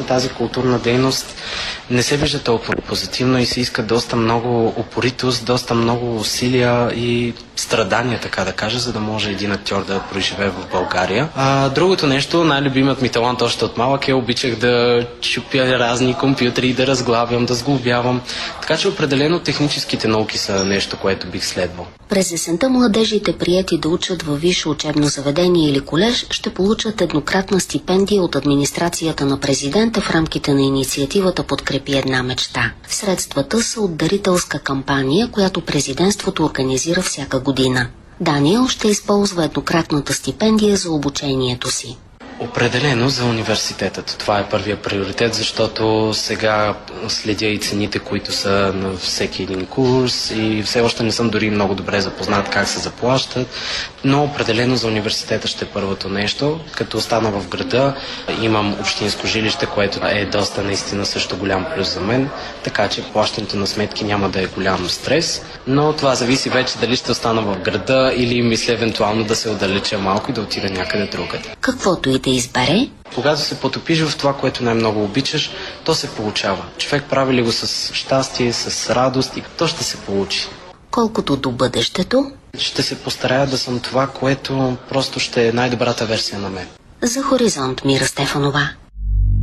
тази културна дейност не се вижда толкова позитивно и се иска доста много упоритост, доста много усилия и страдания, така да кажа, за да може един актьор да преживее в България. Другото нещо, най-любимият ми талант още от малък обичах да чупя разни компютри, да разглавям, да сглобявам. Така че определено техническите науки са нещо, което бих следвал. През есента младежите, приети да учат във висше учебно заведение или колеж, ще получат еднократна стипендия от администрацията на президента в рамките на инициативата "Подкрепи една мечта". Средствата са от дарителска кампания, която президентството организира всяка година. Даниел ще използва еднократната стипендия за обучението си. Определено за университетът. Това е първия приоритет, защото сега следя и цените, които са на всеки един курс и все още не съм дори много добре запознат как се заплащат, но определено за университета ще е първото нещо. Като остана в града, имам общинско жилище, което е доста наистина също голям плюс за мен, така че плащането на сметки няма да е голям стрес, но това зависи вече дали ще остана в града или мисля евентуално да се отдалеча малко и да отида някъде другаде. Каквото и да избере, когато се потопиш в това, което най-много обичаш, то се получава. Човек прави ли го с щастие, с радост и то ще се получи. Колкото до бъдещето, ще се постарая да съм това, което просто ще е най-добрата версия на мен. За Хоризонт, Мира Стефанова.